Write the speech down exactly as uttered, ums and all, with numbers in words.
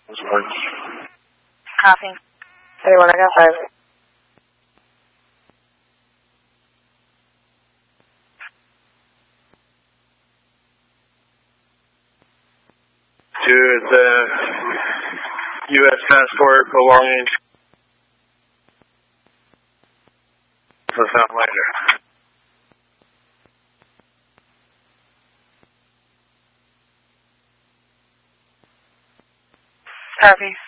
Copy. thirty-one, I got five. To the U S passport belonging to the Southlander. Copy.